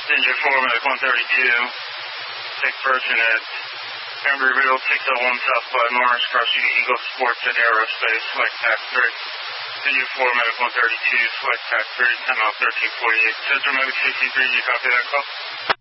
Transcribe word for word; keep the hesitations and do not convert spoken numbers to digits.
Engine four, Medic one thirty-two. Sick person at Embry-Riddle, six oh one Southwest Mars, crossing Eagle Sports at Aerospace, flight path three. Engine four, Medic one thirty-two, flight path three, ten off thirteen forty-eight. Cesar Medic sixty-three, you copy that call?